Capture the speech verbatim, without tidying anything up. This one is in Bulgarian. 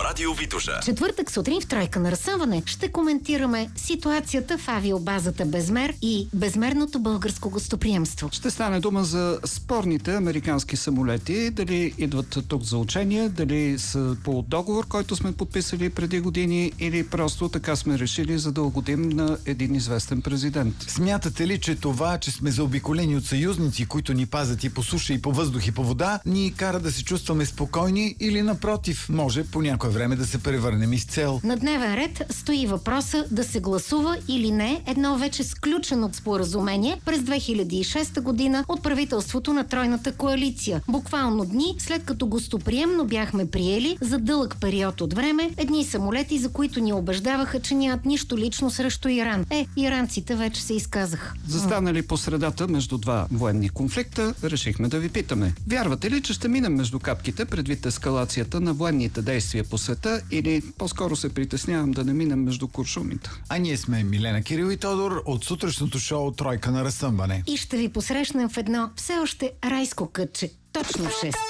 радио Витоша. Четвъртък сутрин в Тройка на разсъмване ще коментираме ситуацията в авиобазата Безмер и безмерното българско гостоприемство. Ще стане дума за спорните американски самолети, дали идват тук за учение, дали са по договор, който сме подписали преди години, или просто така сме решили, за да угодим на един известен президент. Смятате ли, че това, че сме заобиколени от съюзници, които ни пазят и по суша, и по въздух, и по вода, ни кара да се чувстваме спокойни, или напротив, може по някое време да се превърнем изцел? На дневен ред стои въпроса да се гласува или не едно вече сключено споразумение през две хиляди и шеста година от правителството на Тройната коалиция. Буквално дни след като гостоприемно бяхме приели за дълъг период от време едни самолети, за които ни убеждаваха, че нямат нищо лично срещу Иран. Е, иранците вече се изказаха. Застанали по средата между два военни конфликта, решихме да ви питаме. Вярвате ли, че ще минем между капките предвид ескалацията на военните действия по света, или по-скоро се притеснявам да не минем между куршумите? А ние сме Милена Кирил и Тодор от сутрешното шоу Тройка на разсъмване. И ще ви посрещнем в едно все още райско кътче. Точно в шест.